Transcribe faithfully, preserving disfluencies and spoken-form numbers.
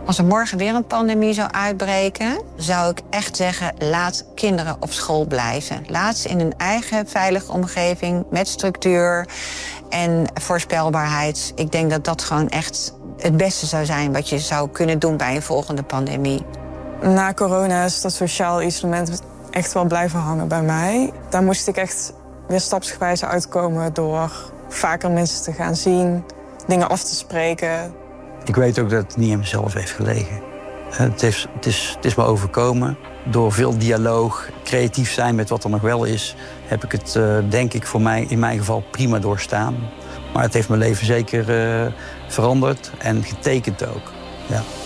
Als er morgen weer een pandemie zou uitbreken, zou ik echt zeggen, laat kinderen op school blijven. Laat ze in hun eigen veilige omgeving met structuur en voorspelbaarheid. Ik denk dat dat gewoon echt het beste zou zijn wat je zou kunnen doen bij een volgende pandemie. Na corona is dat sociaal isolement echt wel blijven hangen bij mij. Daar moest ik echt weer stapsgewijs uitkomen door vaker mensen te gaan zien, dingen af te spreken. Ik weet ook dat het niet aan mezelf heeft gelegen. Het is, het is, het is me overkomen. Door veel dialoog, creatief zijn met wat er nog wel is, heb ik het, uh, denk ik, voor mij in mijn geval prima doorstaan. Maar het heeft mijn leven zeker uh, veranderd en getekend ook. Ja.